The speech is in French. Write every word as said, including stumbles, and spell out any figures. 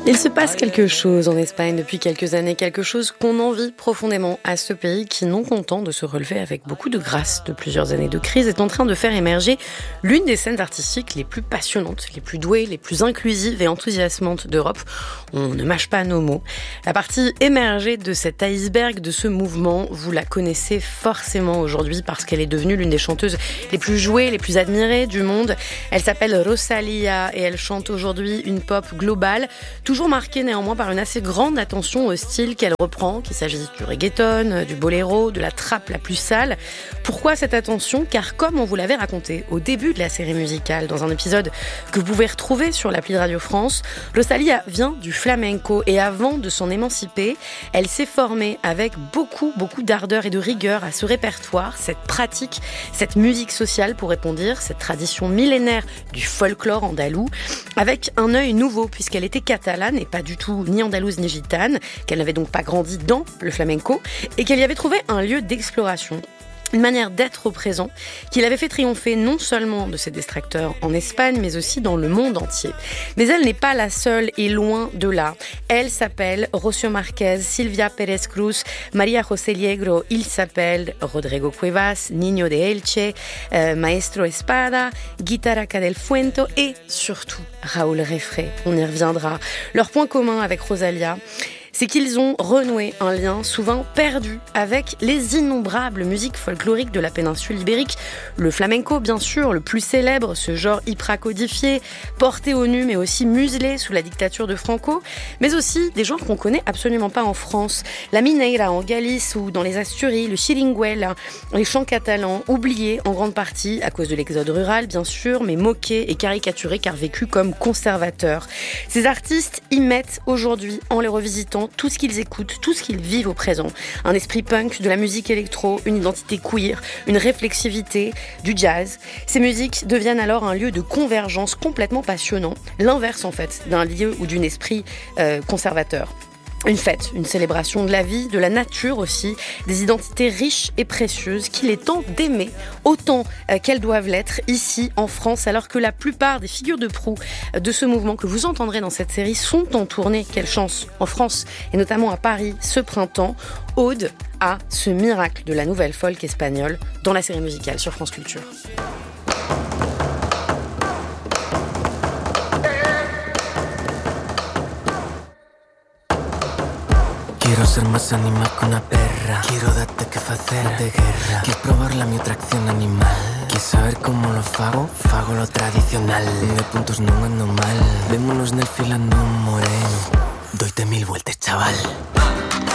Il se passe quelque chose en Espagne depuis quelques années, quelque chose qu'on envie profondément à ce pays qui, non content de se relever avec beaucoup de grâce de plusieurs années de crise, est en train de faire émerger l'une des scènes artistiques les plus passionnantes, les plus douées, les plus inclusives et enthousiasmantes d'Europe. On ne mâche pas nos mots. La partie émergée de cet iceberg, de ce mouvement, vous la connaissez forcément aujourd'hui parce qu'elle est devenue l'une des chanteuses les plus jouées, les plus admirées du monde. Elle s'appelle Rosalía et elle chante aujourd'hui une pop globale, toujours marquée néanmoins par une assez grande attention au style qu'elle reprend, qu'il s'agisse du reggaeton, du boléro, de la trappe la plus sale. Pourquoi cette attention ? Car comme on vous l'avait raconté au début de la série musicale, dans un épisode que vous pouvez retrouver sur l'appli de Radio France, Rosalía vient du flamenco et avant de s'en émanciper, elle s'est formée avec beaucoup, beaucoup d'ardeur et de rigueur à ce répertoire, cette pratique, cette musique sociale, pour répondre, cette tradition millénaire du folklore andalou, avec un œil nouveau puisqu'elle était catalane et pas du tout ni andalouse ni gitane, qu'elle n'avait donc pas grandi dans le flamenco et qu'elle y avait trouvé un lieu d'exploration. Une manière d'être au présent qui l'avait fait triompher non seulement de ses détracteurs en Espagne, mais aussi dans le monde entier. Mais elle n'est pas la seule et loin de là. Elle s'appelle Rocío Márquez, Silvia Pérez Cruz, María José Liegro, il s'appelle Rodrigo Cuevas, Niño de Elche, euh, Maestro Espada, Guitarraca del Fuento et surtout Raúl Refré. On y reviendra. Leur point commun avec Rosalía, c'est qu'ils ont renoué un lien souvent perdu avec les innombrables musiques folkloriques de la péninsule ibérique. Le flamenco, bien sûr, le plus célèbre, ce genre hyper codifié, porté au nu mais aussi muselé sous la dictature de Franco, mais aussi des genres qu'on connaît absolument pas en France. La mineira en Galice ou dans les Asturies, le chiringuela, les chants catalans, oubliés en grande partie à cause de l'exode rural, bien sûr, mais moqués et caricaturés car vécus comme conservateurs. Ces artistes y mettent aujourd'hui, en les revisitant, tout ce qu'ils écoutent, tout ce qu'ils vivent au présent. Un esprit punk, de la musique électro, une identité queer, une réflexivité, du jazz. Ces musiques deviennent alors un lieu de convergence complètement passionnant, l'inverse en fait d'un lieu ou d'un esprit euh, conservateur. Une fête, une célébration de la vie, de la nature aussi, des identités riches et précieuses qu'il est temps d'aimer autant euh, qu'elles doivent l'être ici en France, alors que la plupart des figures de proue de ce mouvement que vous entendrez dans cette série sont en tournée. Quelle chance en France et notamment à Paris ce printemps. Ode à ce miracle de la nouvelle folk espagnole dans la série musicale sur France Culture. Quiero ser más animal que una perra. Quiero darte que facer de guerra. Quieres probar la mi atracción animal. Quieres saber cómo lo fago? Fago lo tradicional. De puntos no ando mal. Vémonos nel filando un moreno. Doite mil vueltas, chaval.